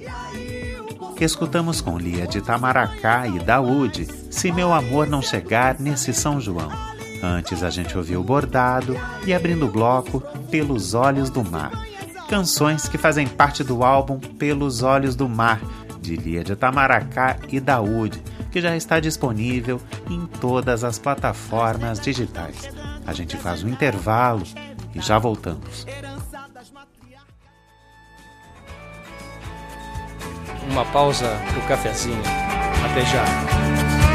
Escutamos com Lia de Itamaracá e Daúde Se Meu Amor Não Chegar Nesse São João. Antes a gente ouviu o Bordado e, abrindo o bloco, Pelos Olhos do Mar. Canções que fazem parte do álbum Pelos Olhos do Mar, de Lia de Itamaracá e Daúde, que já está disponível em todas as plataformas digitais. A gente faz um intervalo e já voltamos. Uma pausa pro cafezinho. Até já.